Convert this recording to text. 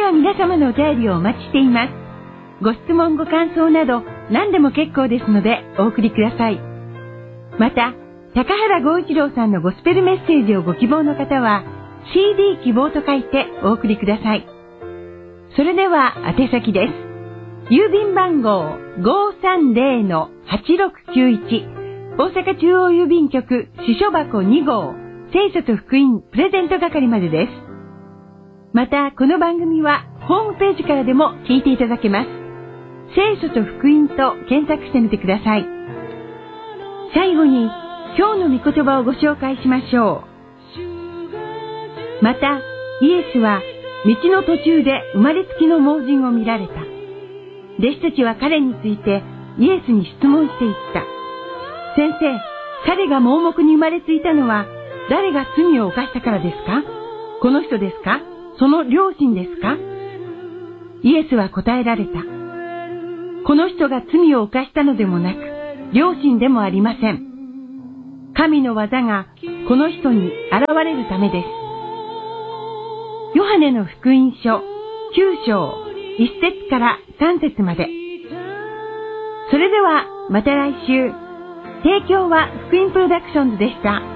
では皆様のお便りをお待ちしています。ご質問ご感想など何でも結構ですのでお送りください。また、高原剛一郎さんのゴスペルメッセージをご希望の方は CD 希望と書いてお送りください。それでは宛先です。郵便番号 530-8691 大阪中央郵便局支所箱2号聖書と福音プレゼント係までです。また、この番組はホームページからでも聞いていただけます。聖書と福音と検索してみてください。最後に今日の御言葉をご紹介しましょう。また、イエスは道の途中で生まれつきの盲人を見られた。弟子たちは彼についてイエスに質問していった。先生、彼が盲目に生まれついたのは誰が罪を犯したからですか？この人ですか？その両親ですか？イエスは答えられた。この人が罪を犯したのでもなく、両親でもありません。神の技がこの人に現れるためです。ヨハネの福音書9章1節から3節まで。それではまた来週。提供は福音プロダクションズでした。